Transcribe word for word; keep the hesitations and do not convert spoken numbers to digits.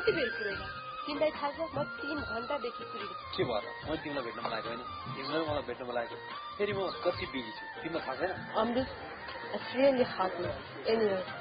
कति बेर कुरेन तिमीलाई थाहा छ म तीन घण्टादेखि कुरेको के भयो म तिमीलाई भेट्न मन लागेको होइन तिमीलाई मलाई भेट्न मन लागेको फेरि म कति बिजी छु तिमीलाई थाहा छैन अमृत It's really hot anyway